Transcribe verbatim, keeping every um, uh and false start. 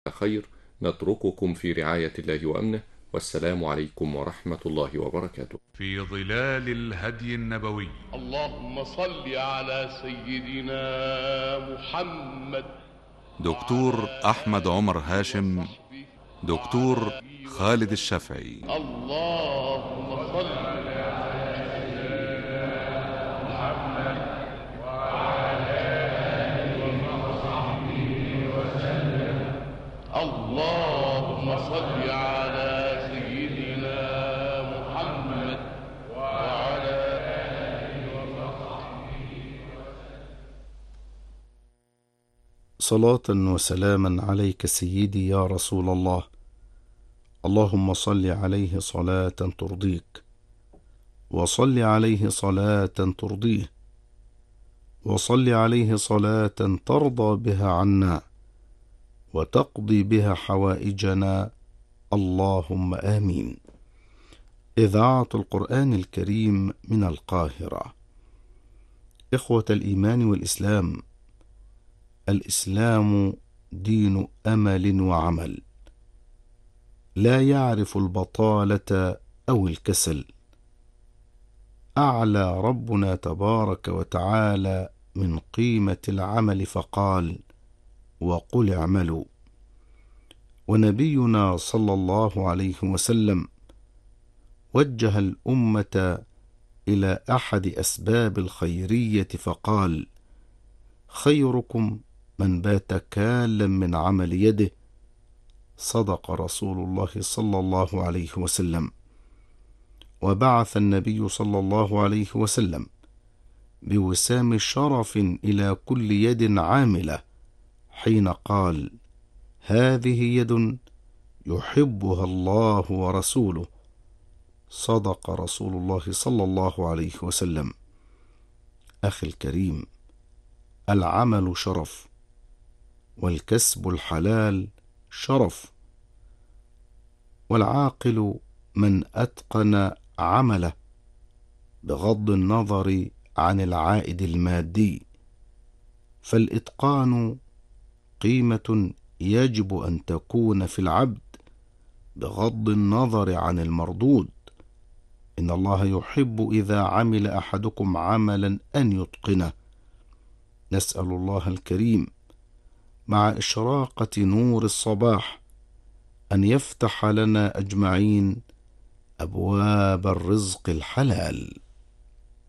خير. نترككم في رعاية الله وأمنه، والسلام عليكم ورحمة الله وبركاته. في ظلال الهدي النبوي. اللهم صل على سيدنا محمد. دكتور أحمد عمر هاشم، دكتور خالد الشافعي. اللهم صل على سيدنا محمد وعلى آله وصحبه وسلم. اللهم صل على سيدنا محمد وعلى آله وصحبه وسلم. صلاة وسلاما عليك سيدي يا رسول الله. اللهم صل عليه صلاة ترضيك، وصل عليه صلاة ترضيه، وصل عليه صلاة ترضى بها عنا وتقضي بها حوائجنا، اللهم آمين. إذاعة القرآن الكريم من القاهرة. إخوة الإيمان والإسلام، الإسلام دين أمل وعمل، لا يعرف البطالة أو الكسل. أعلى ربنا تبارك وتعالى من قيمة العمل فقال: وقل اعملوا. ونبينا صلى الله عليه وسلم وجه الأمة إلى أحد أسباب الخيرية فقال: خيركم من بات كالا من عمل يده. صدق رسول الله صلى الله عليه وسلم. وبعث النبي صلى الله عليه وسلم بوسام شرف إلى كل يد عاملة حين قال: هذه يد يحبها الله ورسوله. صدق رسول الله صلى الله عليه وسلم. أخي الكريم، العمل شرف، والكسب الحلال شرف، والعاقل من أتقن عمله بغض النظر عن العائد المادي، فالإتقان قيمة يجب أن تكون في العبد بغض النظر عن المردود. إن الله يحب إذا عمل أحدكم عملا أن يتقنه. نسأل الله الكريم مع إشراقة نور الصباح أن يفتح لنا أجمعين أبواب الرزق الحلال.